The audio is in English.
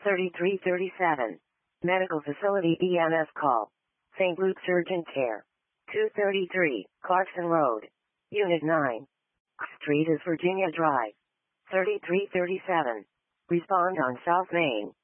3337. Medical Facility EMS call. St. Luke's Urgent Care. 233, Clarkson Road. Unit 9. Street is Virginia Drive. 3337. Respond on South Main.